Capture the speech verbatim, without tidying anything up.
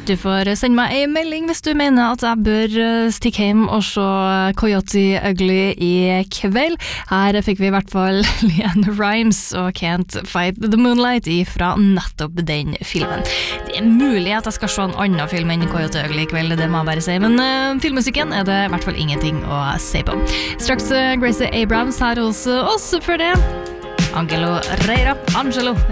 Du får sende meg en melding hvis du mener at jeg bør stikke hjem og se Coyote Ugly i kveld. Her fikk vi i hvert fall Leanne Rimes og Can't Fight the Moonlight fra nettopp den filmen. Det er mulig at jeg skal se en annen film enn Coyote Ugly i kveld, det må jeg bare si, men uh, filmmusikken er det i hvert fall ingenting å si på. Straks uh, Gracie Abrams her hos oss for det. Angelo Reira, Angelo